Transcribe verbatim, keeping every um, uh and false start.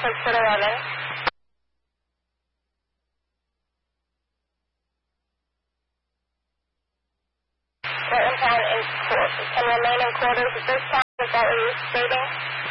six at eleven. Current town is, can remain in quarters at this time, is that what you're stating?